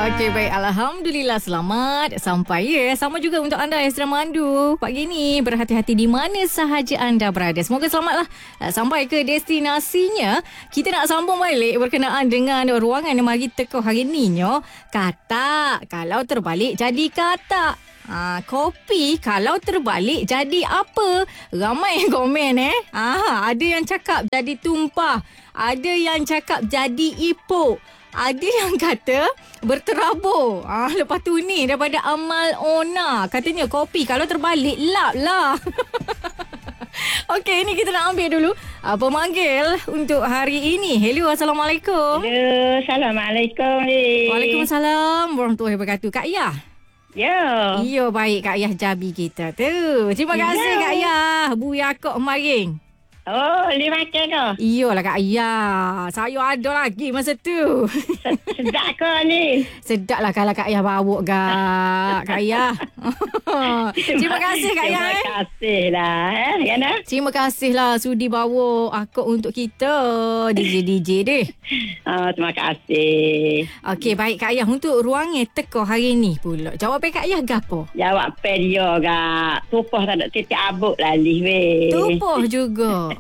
Okey, baik. Alhamdulillah selamat sampai ya. Sama juga untuk anda yang sedang memandu pagi ni. Berhati-hati di mana sahaja anda berada. Semoga selamatlah sampai ke destinasinya. Kita nak sambung balik berkenaan dengan ruangan yang mari teko hari ni nyo. Kata kalau terbalik jadi kata. Kopi kalau terbalik jadi apa? Ramai yang komen ada yang cakap jadi tumpah. Ada yang cakap jadi ipuk. Ada yang kata berterabur. Lepas tu ni daripada Amal Ona. Katanya kopi kalau terbalik lap lah. Okey, ini kita nak ambil dulu pemanggil untuk hari ini. Hello, Assalamualaikum. Hello, Assalamualaikum. Waalaikumsalam warahmatullahi wabarakatuh. Kak Yah. Ya. Iyo, baik Kak Yah Jabi kita tu. Terima kasih Kak Yah. Bu Yaakob Maring. Oh, boleh makan ke? Iyalah Kak Yah. Saya ada lagi masa tu. Sedap ke ni? Sedap lah kalau Kak Yah bawa Kak Yah. Terima kasih Kak Yah. Terima kasih lah. Yana? Terima kasih lah sudi bawa aku untuk kita. DJ deh. Terima kasih. Okey, baik Kak Yah. Untuk ruangan teko hari ni pula. Jawapan Kak Yah gapo? Jawab pedio gak. Tupah tak ada titik abuk lalih weh. Tupuh juga.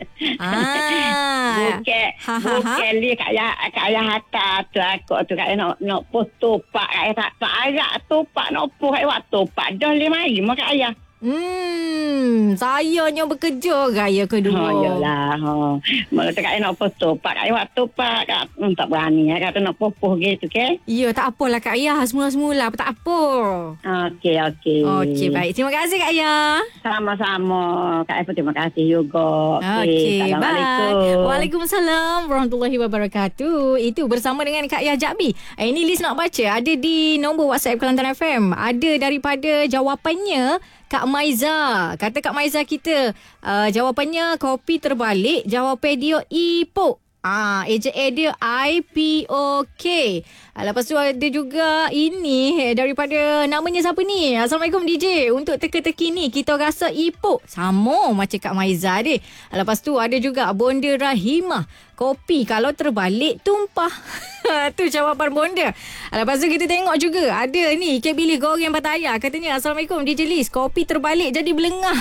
Bukan li Kak Yah hantar tu aku tu Kak Yah nak post tupak Kak Yah tak agak tupak nak post Kak Yah waktu tupak dah 5 hari mak Kak Yah. Sayanya bekerja gaya kedua. Yalah. Mula tu Kak Yah nak post tupak Kak Yah waktu tupak tak berani kata nak post gitu ke. Ya, tak apalah Kak Yah. Semula-semula tak apa. Okey. Okey, baik. Terima kasih Kak Yah. Sama-sama. Kak Yah pun terima kasih juga. Okey, Assalamualaikum. bye. Waalaikumsalam warahmatullahi wabarakatuh. Itu bersama dengan Kak Yah Jabi. Ini list nak baca. Ada di nombor WhatsApp Kelantan FM. Ada daripada jawapannya Kak Maiza. Kata Kak Maiza kita, jawapannya kopi terbalik. Jawapan dia ipuk. AJA dia IPOK. Lepas tu ada juga ini daripada namanya siapa ni? Assalamualaikum DJ. Untuk teka-teki ni kita rasa ipuk. Sama macam Kak Maiza deh. Lepas tu ada juga Bonda Rahimah. Kopi kalau terbalik tumpah. Tu jawapan Bonda. Lepas tu kita tengok juga ada ni Kek Billy Goreng Pattaya. Katanya Assalamualaikum DJ Liz. Kopi terbalik jadi belengah.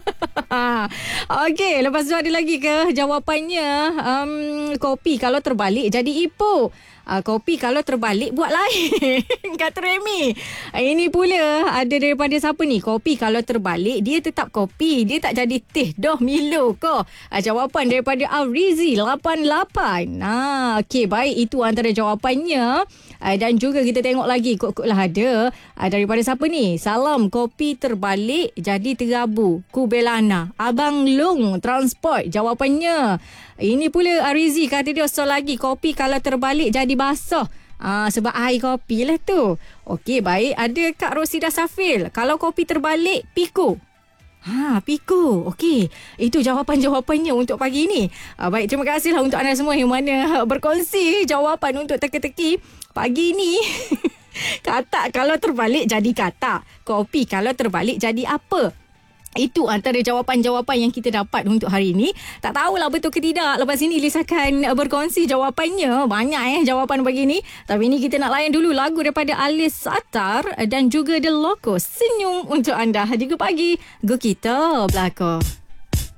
Okey, lepas tu ada lagi ke jawapannya kopi kalau terbalik jadi ipuk. Kopi kalau terbalik buat lain. Kata Remy. Ini pula ada daripada siapa ni? Kopi kalau terbalik dia tetap kopi. Dia tak jadi teh. Dah Milo ko. Jawapan daripada Afrizi 88. Okey, baik. Itu antara jawapannya. Dan juga kita tengok lagi. Kok lah ada. Daripada siapa ni? Salam kopi terbalik jadi terabu. Kubelana. Abang Long Transport. Jawapannya. Ini pula Arizi kata dia so lagi. Kopi kalau terbalik jadi basah. Sebab air kopi lah tu. Okey, baik. Ada Kak Rosida Safil. Kalau kopi terbalik, piku. Piku. Okey. Itu jawapan-jawapannya untuk pagi ni. Baik, terima kasihlah untuk anda semua yang mana berkongsi jawapan untuk teka-teki pagi ni. Kata kalau terbalik jadi kata. Kopi kalau terbalik jadi apa? Itu antara jawapan-jawapan yang kita dapat untuk hari ini. Tak tahulah betul ke tidak. Lepas ini Liz akan berkongsi jawapannya. Banyak jawapan pagi ni. Tapi ini kita nak layan dulu lagu daripada Alis Satar dan juga The Loco. Senyum untuk anda. 3 pagi. Go kita belakang.